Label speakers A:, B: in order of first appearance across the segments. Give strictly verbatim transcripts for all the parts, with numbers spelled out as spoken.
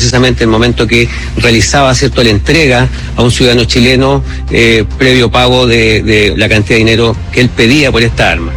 A: precisamente el momento que realizaba, ¿cierto?, la entrega a un ciudadano chileno eh, previo pago de, de la cantidad de dinero que él pedía por esta arma.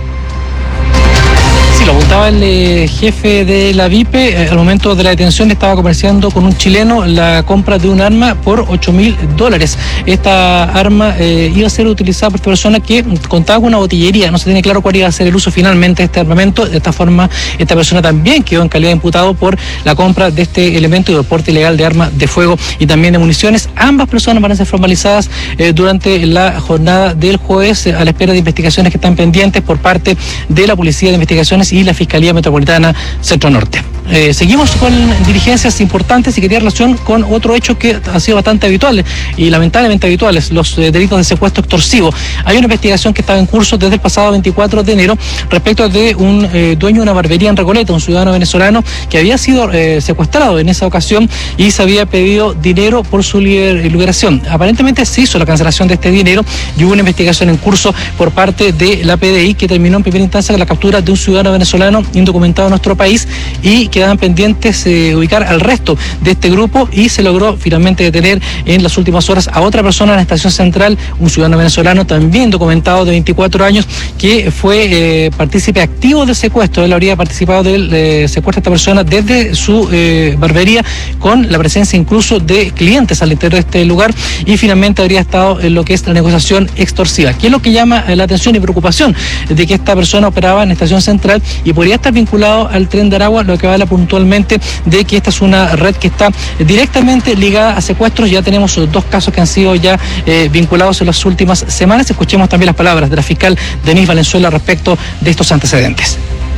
B: Sí, lo apuntaba el eh, jefe de la V I P. Eh, al momento de la detención estaba comerciando con un chileno la compra de un arma por ocho mil dólares. Esta arma eh, iba a ser utilizada por esta persona que contaba con una botillería. No se tiene claro cuál iba a ser el uso finalmente de este armamento. De esta forma, esta persona también quedó en calidad de imputado por la compra de este elemento y el porte ilegal de armas de fuego y también de municiones. Ambas personas van a ser formalizadas eh, durante la jornada del jueves eh, a la espera de investigaciones que están pendientes por parte de la Policía de Investigaciones y la Fiscalía Metropolitana Centro Norte. Eh, seguimos con diligencias importantes y que tiene relación con otro hecho que ha sido bastante habitual y lamentablemente habituales, los eh, delitos de secuestro extorsivo. Hay una investigación que estaba en curso desde el pasado veinticuatro de enero respecto de un eh, dueño de una barbería en Recoleta, un ciudadano venezolano que había sido eh, secuestrado en esa ocasión y se había pedido dinero por su liber- liberación. Aparentemente se hizo la cancelación de este dinero y hubo una investigación en curso por parte de la P D I que terminó en primera instancia con la captura de un ciudadano venezolano indocumentado en nuestro país y quedaban pendientes eh, ubicar al resto de este grupo y se logró finalmente detener en las últimas horas a otra persona en la estación central, un ciudadano venezolano también documentado de veinticuatro años que fue eh, partícipe activo del secuestro. Él habría participado del eh, secuestro de esta persona desde su eh, barbería con la presencia incluso de clientes al interior de este lugar y finalmente habría estado en lo que es la negociación extorsiva. ¿Qué es lo que llama la atención y preocupación? De que esta persona operaba en la estación central y podría estar vinculado al Tren de Aragua, lo que habla puntualmente de que esta es una red que está directamente ligada a secuestros. Ya tenemos dos casos que han sido ya eh, vinculados en las últimas semanas. Escuchemos también las palabras de la fiscal Denise Valenzuela respecto de estos antecedentes.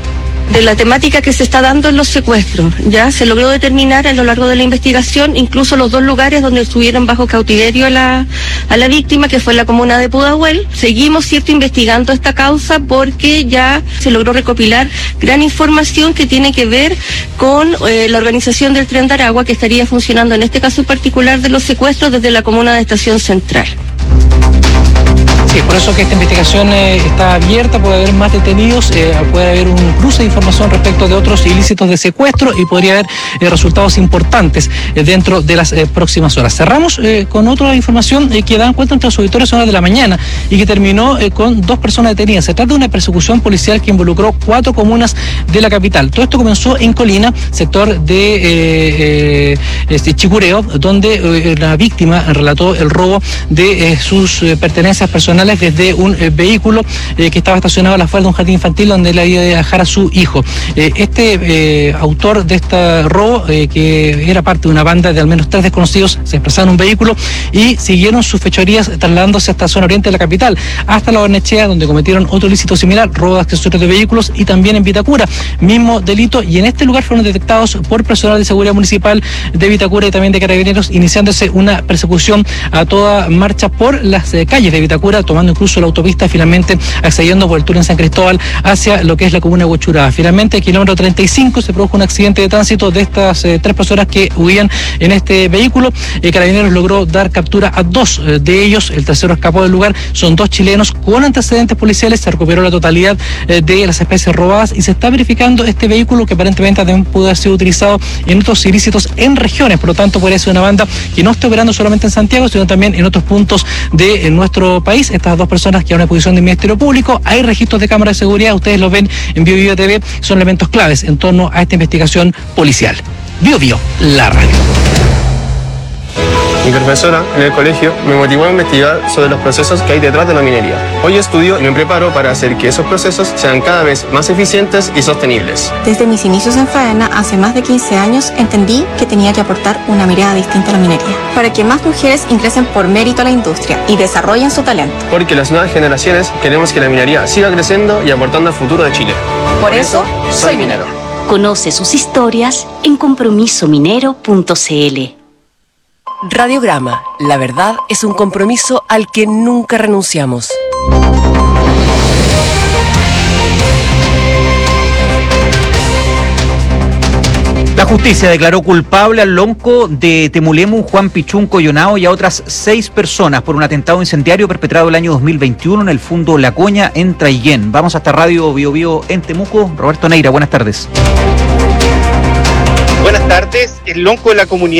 C: De la temática que se está dando en los secuestros, ya se logró determinar a lo largo de la investigación incluso los dos lugares donde estuvieron bajo cautiverio a la, a la víctima, que fue la comuna de Pudahuel. Seguimos, cierto, investigando esta causa porque ya se logró recopilar gran información que tiene que ver con eh, la organización del Tren de Aragua, que estaría funcionando en este caso en particular de los secuestros desde la comuna de Estación Central.
B: Sí, por eso que esta investigación eh, está abierta, puede haber más detenidos, eh, puede haber un cruce de información respecto de otros ilícitos de secuestro y podría haber eh, resultados importantes eh, dentro de las eh, próximas horas. Cerramos eh, con otra información eh, que dan cuenta entre los auditores a horas de la mañana y que terminó eh, con dos personas detenidas. Se trata de una persecución policial que involucró cuatro comunas de la capital. Todo esto comenzó en Colina, sector de eh, eh, este, Chicureo, donde eh, la víctima relató el robo de eh, sus eh, pertenencias personales desde un eh, vehículo eh, que estaba estacionado a la afuera de un jardín infantil donde él había de dejar a su hijo. Eh, este eh, autor de este robo, eh, que era parte de una banda de al menos tres desconocidos, se desplazaron en un vehículo y siguieron sus fechorías trasladándose hasta la zona oriente de la capital, hasta la Barnechea, donde cometieron otro ilícito similar, robo de accesorios de vehículos, y también en Vitacura, mismo delito, y en este lugar fueron detectados por personal de seguridad municipal de Vitacura y también de Carabineros, iniciándose una persecución a toda marcha por las eh, calles de Vitacura, tomando incluso la autopista, finalmente accediendo por el túnel en San Cristóbal hacia lo que es la comuna de Huachuraba. Finalmente, kilómetro treinta y cinco, se produjo un accidente de tránsito de estas eh, tres personas que huían en este vehículo. Eh, Carabineros logró dar captura a dos eh, de ellos, el tercero escapó del lugar. Son dos chilenos con antecedentes policiales, se recuperó la totalidad eh, de las especies robadas y se está verificando este vehículo que aparentemente también pudo haber sido utilizado en otros ilícitos en regiones. Por lo tanto, podría ser una banda que no está operando solamente en Santiago, sino también en otros puntos de eh, nuestro país. Estas dos personas que a una disposición del Ministerio Público, hay registros de cámaras de seguridad, ustedes los ven en Bio Bio T V, son elementos claves en torno a esta investigación policial. Bio Bio, la radio.
D: Mi profesora en el colegio me motivó a investigar sobre los procesos que hay detrás de la minería. Hoy estudio y me preparo para hacer que esos procesos sean cada vez más eficientes y sostenibles.
E: Desde mis inicios en Faena, hace más de quince años, entendí que tenía que aportar una mirada distinta a la minería, para que más mujeres ingresen por mérito a la industria y desarrollen su talento.
D: Porque las nuevas generaciones queremos que la minería siga creciendo y aportando al futuro de Chile.
E: Por eso, soy minero.
F: Conoce sus historias en compromiso minero punto c l.
G: Radiograma, la verdad es un compromiso al que nunca renunciamos.
H: La justicia declaró culpable al lonco de Temulemu, Juan Pichún Coyonao, y a otras seis personas por un atentado incendiario perpetrado el año dos mil veintiuno en el Fundo La Coña, en Traillén. Vamos hasta Radio Bio Bio en Temuco. Roberto Neira, buenas tardes.
I: Buenas tardes. El lonco de la comunidad